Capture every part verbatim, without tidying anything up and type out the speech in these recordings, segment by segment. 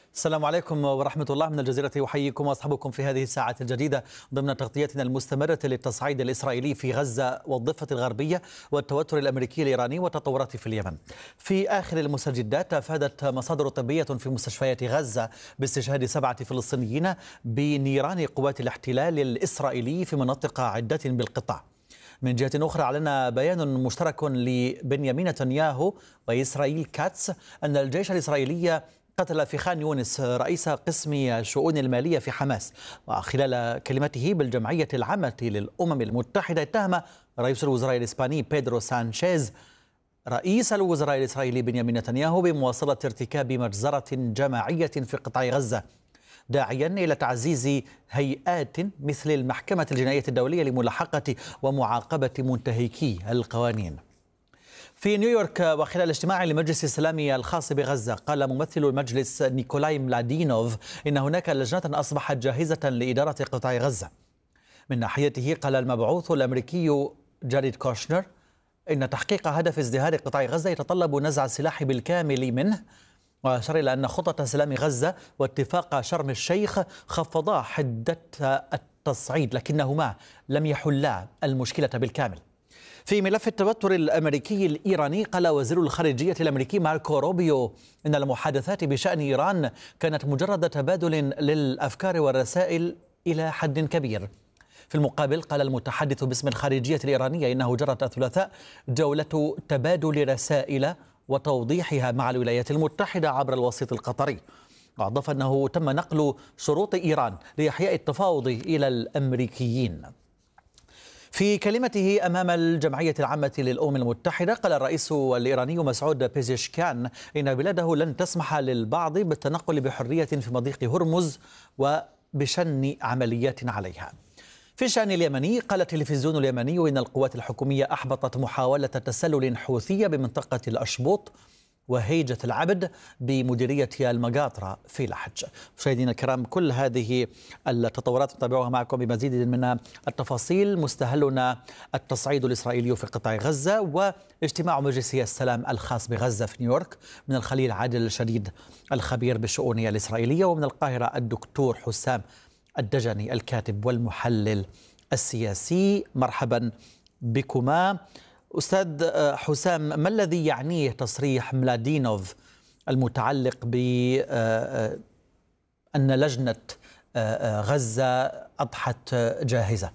السلام عليكم ورحمة الله من الجزيرة، أحييكم وأصحابكم في هذه الساعة الجديدة ضمن تغطيتنا المستمرة للتصعيد الإسرائيلي في غزة والضفة الغربية والتوتر الأمريكي الإيراني والتطورات في اليمن. في آخر المستجدات أفادت مصادر طبية في مستشفيات غزة باستشهاد سبعة فلسطينيين بنيران قوات الاحتلال الإسرائيلي في مناطق عدة بالقطاع. من جهة أخرى أعلن بيان مشترك لبنيامين نتنياهو وإسرائيل كاتس أن الجيش الإسرائيلي قتل في خان يونس رئيس قسم الشؤون المالية في حماس. وخلال كلمته بالجمعية العامة للأمم المتحدة اتهم رئيس الوزراء الإسباني بيدرو سانشيز رئيس الوزراء الإسرائيلي بنيامين نتنياهو بمواصلة ارتكاب مجزرة جماعية في قطاع غزة، داعيا إلى تعزيز هيئات مثل المحكمة الجنائية الدولية لملاحقة ومعاقبة منتهكي القوانين. في نيويورك وخلال اجتماع لمجلس السلام الخاص بغزة، قال ممثل المجلس نيكولاي ملادينوف إن هناك لجنة أصبحت جاهزة لإدارة قطاع غزة. من ناحيته قال المبعوث الأمريكي جاريد كوشنر إن تحقيق هدف ازدهار قطاع غزة يتطلب نزع السلاح بالكامل منه، وأشار إلى أن خطة سلام غزة واتفاق شرم الشيخ خفضا حدة التصعيد لكنهما لم يحلا المشكلة بالكامل. في ملف التوتر الأمريكي الإيراني، قال وزير الخارجية الأمريكي ماركو روبيو إن المحادثات بشأن إيران كانت مجرد تبادل للأفكار والرسائل إلى حد كبير. في المقابل قال المتحدث باسم الخارجية الإيرانية إنه جرت الثلاثاء جولة تبادل رسائل وتوضيحها مع الولايات المتحدة عبر الوسيط القطري، وأضاف أنه تم نقل شروط إيران لإحياء التفاوض إلى الأمريكيين. في كلمته أمام الجمعية العامة للأمم المتحدة، قال الرئيس الإيراني مسعود بيزشكيان إن بلاده لن تسمح للبعض بالتنقل بحرية في مضيق هرمز وبشن عمليات عليها. في الشأن اليمني، قال التلفزيون اليمني إن القوات الحكومية أحبطت محاولة تسلل حوثية بمنطقة الأشبوط وهيجة العبد بمديرية المقاطرة في لحج. مشاهدينا الكرام، كل هذه التطورات نتابعها معكم بمزيد من التفاصيل. مستهلنا التصعيد الإسرائيلي في قطاع غزة واجتماع مجلس السلام الخاص بغزة في نيويورك. من الخليل عادل الشديد الخبير بالشؤون الإسرائيلية، ومن القاهرة الدكتور حسام الدجني الكاتب والمحلل السياسي. مرحبا بكما. أستاذ حسام، ما الذي يعنيه تصريح ملادينوف المتعلق بأن لجنة غزة أضحت جاهزة؟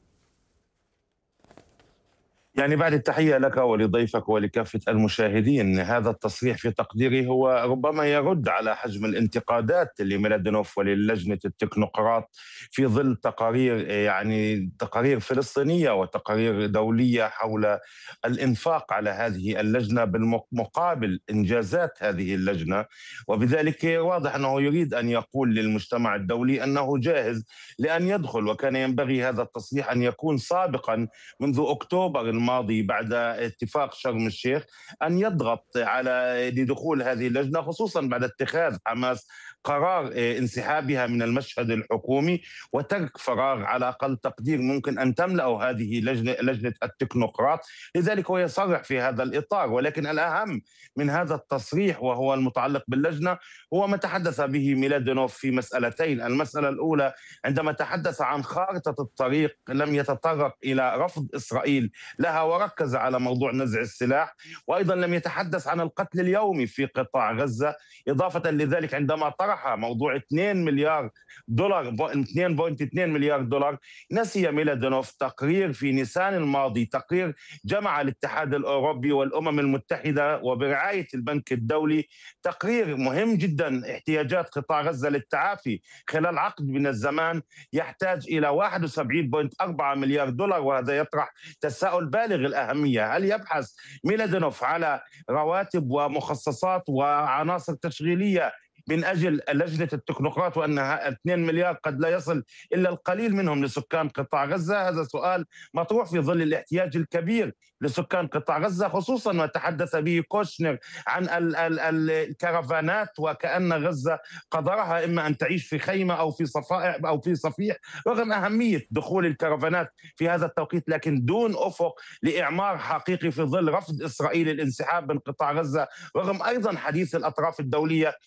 يعني بعد التحية لك ولضيفك ولكافة المشاهدين، هذا التصريح في تقديري هو ربما يرد على حجم الانتقادات لميلادينوف وللجنة التكنوقراط في ظل تقارير يعني تقارير فلسطينية وتقارير دولية حول الإنفاق على هذه اللجنة بالمقابل إنجازات هذه اللجنة، وبذلك واضح أنه يريد أن يقول للمجتمع الدولي أنه جاهز لأن يدخل. وكان ينبغي هذا التصريح أن يكون سابقا منذ أكتوبر الماضي بعد اتفاق شرم الشيخ أن يضغط على لدخول هذه اللجنة، خصوصا بعد اتخاذ حماس قرار انسحابها من المشهد الحكومي وترك فراغ على أقل تقدير ممكن أن تملأ هذه لجنة, لجنة التكنوقراط. لذلك هو يصرح في هذا الإطار، ولكن الأهم من هذا التصريح وهو المتعلق باللجنة هو ما تحدث به ميلادينوف في مسألتين. المسألة الأولى عندما تحدث عن خارطة الطريق لم يتطرق إلى رفض إسرائيل لها وركز على موضوع نزع السلاح، وأيضا لم يتحدث عن القتل اليومي في قطاع غزة. إضافة لذلك عندما طرح موضوع اثنين مليار دولار اثنين فاصلة اثنين مليار دولار، نسي ميلادينوف تقرير في نيسان الماضي، تقرير جمع الاتحاد الأوروبي والأمم المتحدة وبرعاية البنك الدولي، تقرير مهم جدا. احتياجات قطاع غزة للتعافي خلال عقد من الزمان يحتاج إلى واحد وسبعين فاصلة أربعة مليار دولار، وهذا يطرح تساؤل بالغ الأهمية: هل يبحث ميلادينوف على رواتب ومخصصات وعناصر تشغيلية من أجل لجنة التكنوقراط وأنها اثنين مليار قد لا يصل إلا القليل منهم لسكان قطاع غزة؟ هذا سؤال مطروح في ظل الاحتياج الكبير لسكان قطاع غزة، خصوصا ما تحدث به كوشنر عن ال ال ال الكرفانات، وكأن غزة قدرها إما أن تعيش في خيمة أو في صفائح أو في صفيح، رغم أهمية دخول الكرفانات في هذا التوقيت، لكن دون أفق لإعمار حقيقي في ظل رفض إسرائيل الانسحاب من قطاع غزة، رغم أيضا حديث الأطراف الدولية عن دخول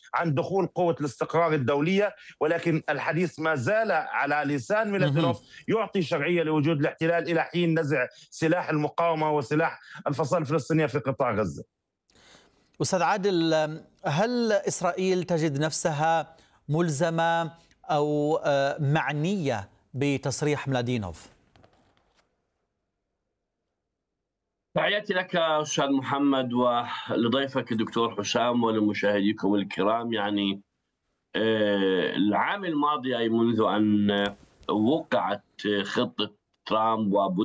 تخون قوة الاستقرار الدولية، ولكن الحديث ما زال على لسان ميلادينوف يعطي شرعية لوجود الاحتلال إلى حين نزع سلاح المقاومة وسلاح الفصائل الفلسطينية في قطاع غزة. أستاذ عادل، هل إسرائيل تجد نفسها ملزمة أو معنية بتصريح ميلادينوف؟ تحياتي لك أستاذ محمد ولضيفك الدكتور حسام ولمشاهديكم الكرام. يعني العام الماضي، أي منذ أن وقعت خطة ترامب وبدأ